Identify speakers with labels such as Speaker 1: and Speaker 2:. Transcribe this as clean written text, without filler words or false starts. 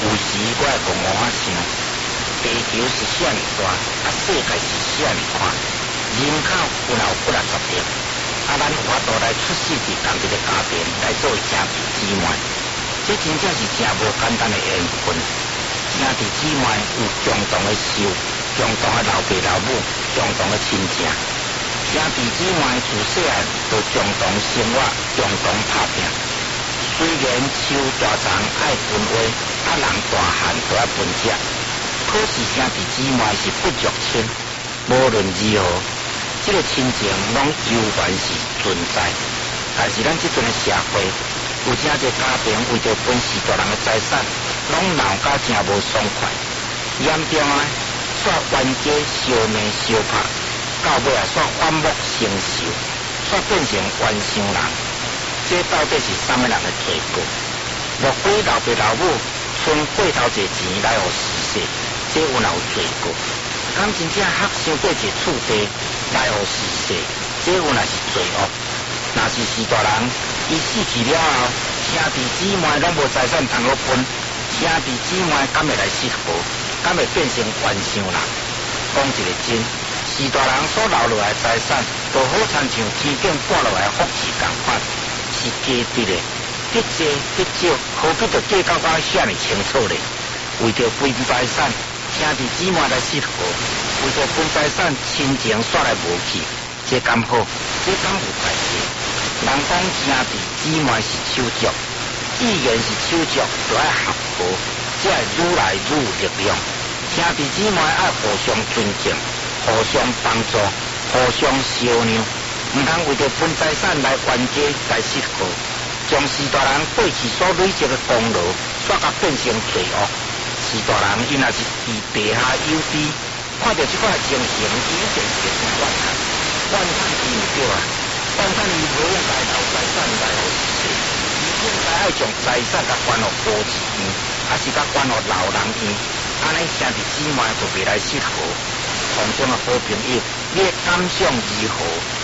Speaker 1: 有时我会讲我想，地球是啥物大，世界是啥物宽，人口有160亿，咱有法度来出世伫同一个家庭来做兄弟姊妹，这真正是真无简单的缘分。兄弟姊妹有共同的仇，共同的老爸老母，共同的亲情。兄弟姊妹自细汉就共同生活，共同打拼。虽然树大丛爱分花，人大汉都要分食，可是兄弟姊妹是不着亲。无论如何，这个亲情拢永远是存在。但是咱这阵的社会，有真侪家庭为着分许大人的财产，拢闹甲真无爽快。严重啊，煞冤家相骂相拍，到尾啊煞反目成仇，煞变成冤相人。这到底是什么人的罪过？莫非老爸老母存过头侪钱来互世世，这有哪有罪过？敢真正学伤过一厝地来互世世，这有哪是罪恶？若是大人，伊死去了后，兄弟姊妹拢无财产通好分，兄弟姊妹敢会来失和？敢会变成冤相人？讲一个真，大人所留落来的财产，就好亲像天顶拨落来福气共款。是加得的，得多得少，何必着计较到遐尼清楚呢？为着分财产，兄弟姊妹来失和；为着分财产，亲情煞来无去，这敢好？这敢有代志？人讲兄弟姊妹是手足，既然是手足，就要合和，才会愈来愈有力量。兄弟姊妹要互相尊敬，互相帮助，互相相让。唔通为着分财产来冤家来失和，将大人过去所累积的功劳，煞甲变成罪恶。大人伊若是伫地下有知，看到这款情形，伊一定是怨叹，怨叹伊唔对啊，怨叹伊无应该留财产来互世世，伊应该爱将财产甲还互孤儿院，还是甲还互老人院，安尼兄弟姊妹就袂来失和。从中的好朋友，你的感想如何？